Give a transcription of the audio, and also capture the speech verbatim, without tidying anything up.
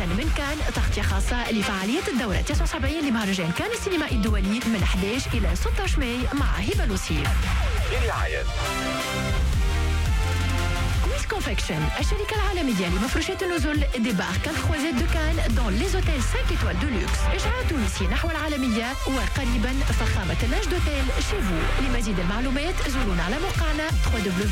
من كان تغطية خاصة لفعالية الدورة تسعة وسبعين لمهرجان كان السينمائي الدولي من أحد عشر إلى ستة عشر ماي مع هبة لوسي. برعاية Miss Confection, الشركة العالمية لمفروشات النزل débarque الخوازات دو كان dans les hôtels cinq étoiles de luxe. إشعاع تونسي نحو العالمية وقريبا فخامة اللاج دوتيل chez vous. لمزيد المعلومات زورونا على موقعنا دبليو دبليو دبليو